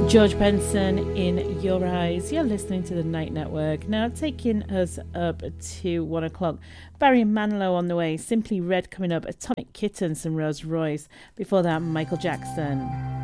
George Benson in Your Eyes. You're listening to the Night Network. Now taking us up to 1 o'clock. Barry Manilow on the way. Simply Red coming up. Atomic Kittens and Rose Royce. Before that, Michael Jackson.